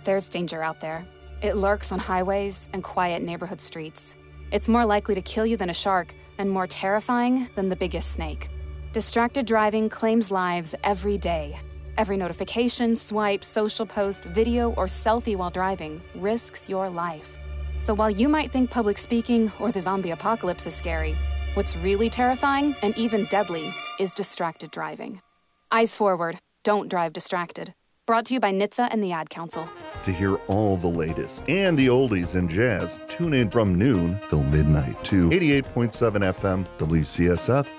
There's danger out there. It lurks on highways and quiet neighborhood streets. It's more likely to kill you than a shark, and more terrifying than the biggest snake. Distracted driving claims lives every day. Every notification, swipe, social post, video, or selfie while driving risks your life. So while you might think public speaking or the zombie apocalypse is scary, what's really terrifying and even deadly is distracted driving. Eyes forward. Don't drive distracted. Brought to you by NHTSA and the Ad Council. To hear all the latest and the oldies in jazz, tune in from noon till midnight to 88.7 FM WCSF